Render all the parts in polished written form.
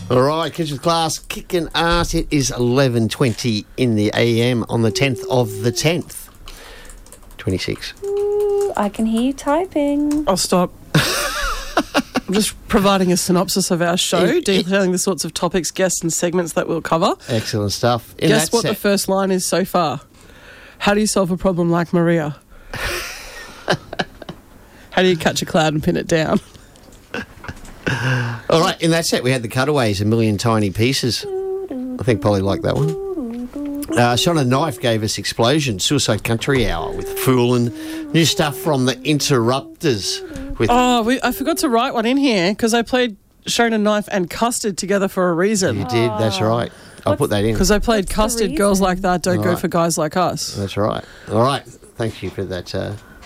All right, Kids with Class, kicking ass. It is 11:20 in the AM on the 10th of the 10th. 26. I can hear you typing. I'll stop. I'm just providing a synopsis of our show, detailing the sorts of topics, guests and segments that we'll cover. Excellent stuff. Guess what the first line is so far? How do you solve a problem like Maria? How do you catch a cloud and pin it down? All right, in that set we had the Cutaways, A Million Tiny Pieces. I think Polly liked that one. Shona Knife gave us Explosion, Suicide Country Hour with Fool, and new stuff from the Interrupters. With I forgot to write one in here because I played Shona Knife and Custard together for a reason. You did, that's right. I'll put that in. Because I played Custard, Girls Like That Don't Go for Guys Like Us. That's right. All right, thank you for that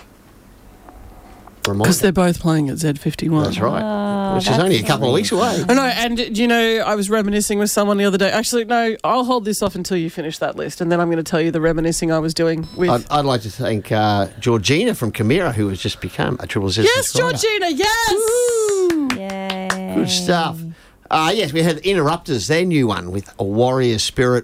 reminder. Because they're both playing at Z51. That's right. Which is only a couple of weeks away. I know, and you know, I was reminiscing with someone the other day. Actually, no, I'll hold this off until you finish that list, and then I'm going to tell you the reminiscing I was doing with... I'd like to thank Georgina from Chimera, who has just become a Triple Z Yes, subscriber. Georgina, yes! Woo! Yay. Good stuff. Yes, we had Interrupters, their new one, with A Warrior Spirit.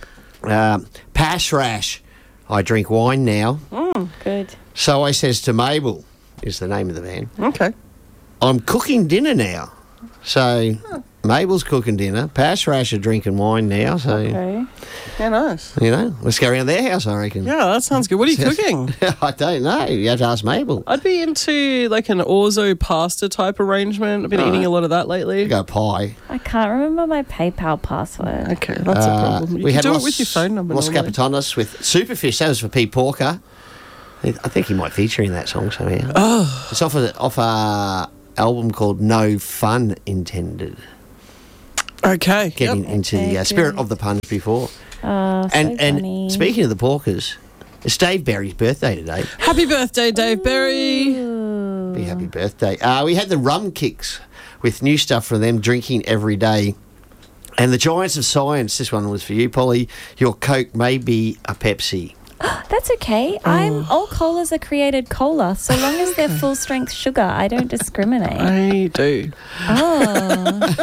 Pash Rash, I Drink Wine Now. Good. So I Says to Mabel is the name of the band. Okay. I'm cooking dinner now. So Mabel's cooking dinner. Pash Rash are drinking wine now. So, Okay. Yeah, nice. you know, let's go around their house, I reckon. Yeah, that sounds good. What are you cooking? I don't know. You have to ask Mabel. I'd be into like an orzo pasta type arrangement. I've been eating a lot of that lately. You go pie. I can't remember my PayPal password. Okay, that's a problem. You we can had do Los, it with your phone number. Los normally. Capitanos with Superfish. That was for Pete Porker. I think he might feature in that song somehow. Oh. It's off a album called No Fun Intended. Okay. Getting into the spirit of the puns before. Oh, so and funny. speaking of the Porkers, it's Dave Berry's birthday today. Happy birthday, Dave Berry. Be happy birthday. We had the Rum Kicks with new stuff from them, Drinking Every Day. And the Giants of Science, this one was for you, Polly. Your Coke may be a Pepsi. That's okay. All colas are created cola. So long as they're full strength sugar, I don't discriminate. I do. Oh.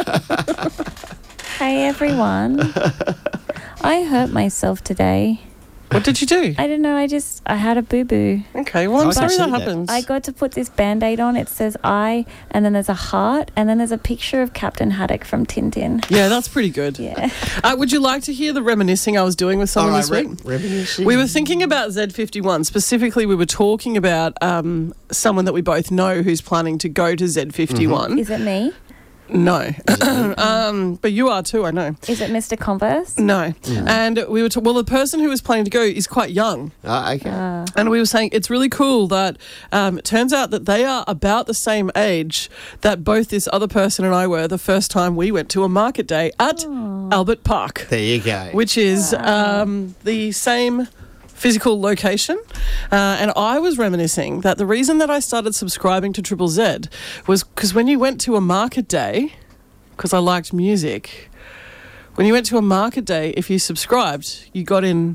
Hey, everyone. I hurt myself today. What did you do? I don't know. I had a boo-boo. Okay, well, I'm I sorry can that see that. happens. I got to put this Band-Aid on. It says I, and then there's a heart, and then there's a picture of Captain Haddock from Tintin. Yeah, that's pretty good. Yeah. Would you like to hear the reminiscing I was doing with someone this week? Reminiscing. We were thinking about Z51. Specifically, we were talking about someone that we both know who's planning to go to Z51. Is it me? No. But you are too, I know. Is it Mr. Converse? No. And we were the person who was planning to go is quite young. Okay. And we were saying it's really cool that it turns out that they are about the same age that both this other person and I were the first time we went to a market day at Albert Park, There you go. which is the same physical location. And I was reminiscing that the reason that I started subscribing to Triple Z was because when you went to a market day, because I liked music, when you went to a market day, if you subscribed, you got in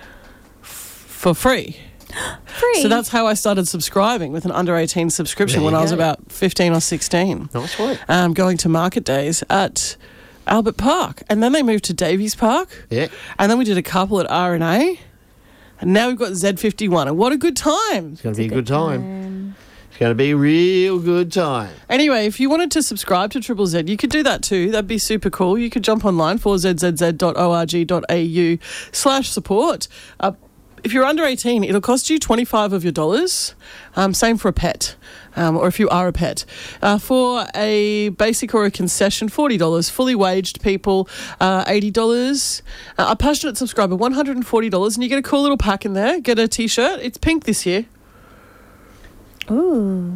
for free. Free. So that's how I started subscribing with an under 18 subscription There when you I was go. about 15 or 16. Nice work. Going to market days at Albert Park. And then they moved to Davies Park. Yeah. And then we did a couple at R&A. And now we've got Z51. And what a good time. It's going to be a good time. It's going to be a real good time. Anyway, if you wanted to subscribe to Triple Z, you could do that too. That'd be super cool. You could jump online, 4zzz.org.au/support. If you're under 18, it'll cost you $25 of your dollars. Same for a pet, or if you are a pet. For a basic or a concession, $40. Fully waged people, $80. A passionate subscriber, $140. And you get a cool little pack in there. Get a T-shirt. It's pink this year. Ooh.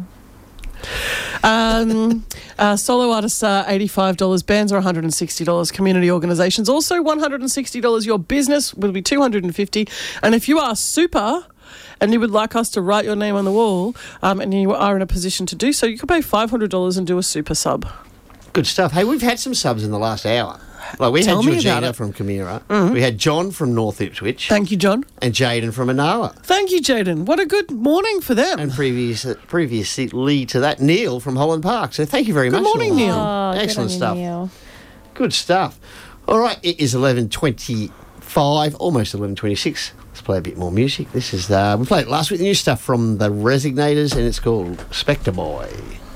Solo artists are $85, bands are $160, community organisations also $160. Your business will be $250, and if you are super and you would like us to write your name on the wall, and you are in a position to do so, you could pay $500 and do a super sub. Good stuff. Hey, we've had some subs in the last hour. Like we Tell had me about Georgina it. from Chimera. We had John from North Ipswich. Thank you, John. And Jaden from Anawa. Thank you, Jaden. What a good morning for them. And previously to that, Neil from Holland Park. So thank you very much. morning, all. Neil. Oh, Excellent good on you, stuff. Neil. Good stuff. All right, it is 11:25, almost 11:26. Let's play a bit more music. This is we played it last week. The new stuff from the Resignators, and it's called Spectre Boy.